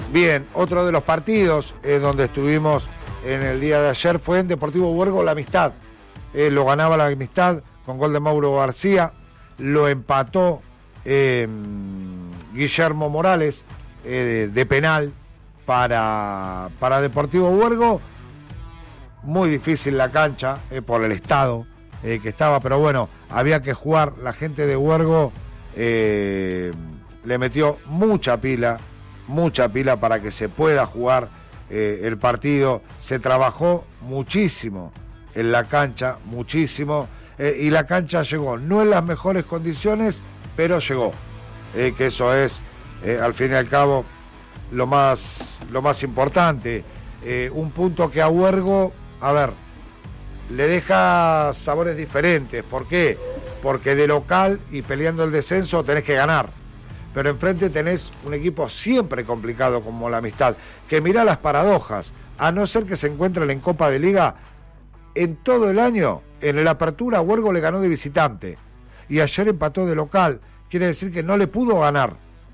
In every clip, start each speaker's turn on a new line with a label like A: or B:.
A: Bien, otro de los partidos donde estuvimos en el día de ayer fue en Deportivo Huergo, La Amistad. Lo ganaba La Amistad con gol de Mauro García, lo empató Guillermo Morales de penal para Deportivo Huergo. Muy difícil la cancha por el estado que estaba, pero bueno, había que jugar. La gente de Huergo le metió mucha pila para que se pueda jugar el partido. Se trabajó muchísimo en la cancha, muchísimo, y la cancha llegó, no en las mejores condiciones, pero llegó, que eso es, al fin y al cabo, lo más importante. Un punto que a Huergo, a ver, le deja sabores diferentes. ¿Por qué? Porque de local y peleando el descenso tenés que ganar. Pero enfrente tenés un equipo siempre complicado como La Amistad, que mirá las paradojas, a no ser que se encuentren en Copa de Liga, en todo el año, en el Apertura, Huergo le ganó de visitante, y ayer empató de local. Quiere decir que no le pudo ganar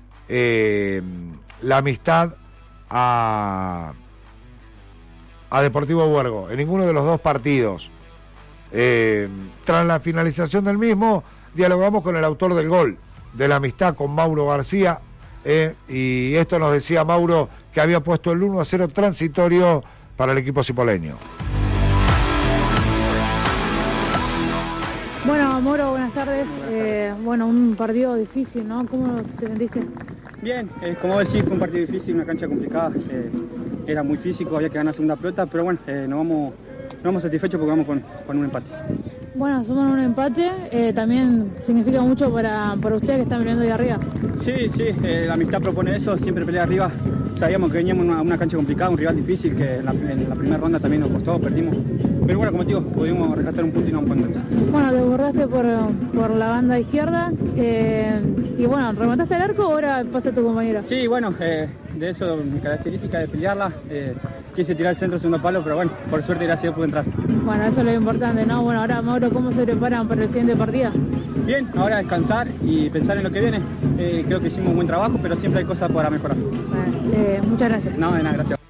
A: La Amistad a Deportivo Huergo, en ninguno de los dos partidos. Tras la finalización del mismo, dialogamos con el autor del gol de La Amistad, con Mauro García, y esto nos decía Mauro, que había puesto el 1-0 transitorio para el equipo cipoleño.
B: Bueno, Mauro, buenas tardes. Bueno, un partido difícil, ¿no? ¿Cómo te sentiste?
C: Bien, como decís, fue un partido difícil, una cancha complicada, era muy físico, había que ganar segunda pelota, pero bueno, nos vamos satisfechos porque vamos con un empate.
B: Bueno, suman un empate, también significa mucho para ustedes que están peleando ahí arriba.
C: Sí, La Amistad propone eso, siempre pelea arriba. Sabíamos que veníamos a una cancha complicada, un rival difícil, que en la primera ronda también nos costó, perdimos. Pero bueno, como te digo, pudimos rescatar un punto y nos vamos contentos.
B: Bueno, te desbordaste por la banda izquierda, y bueno, ¿remataste el arco o ahora pasa tu compañero?
C: Sí, bueno, de eso, mi característica de pelearla, quise tirar el centro segundo palo, pero bueno, por suerte gracias a Dios pude entrar.
B: Bueno, eso es lo importante, ¿no? Bueno, ahora Mauro, ¿cómo se preparan para el siguiente partido?
C: Bien, ahora descansar y pensar en lo que viene. Creo que hicimos un buen trabajo, pero siempre hay cosas para mejorar.
B: Bueno, muchas gracias.
C: No, de nada, gracias.